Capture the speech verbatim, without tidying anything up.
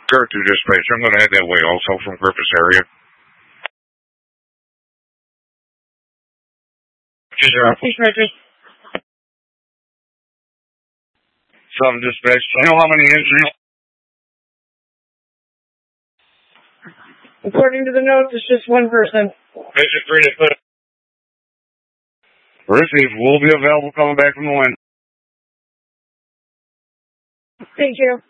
Sure, to dispatch. I'm going to head that way also from Griffiths area. Sure. Some dispatch. Do you know how many injuries? According to the notes, it's just one person. Receive. We'll be available coming back from the wind. Thank you.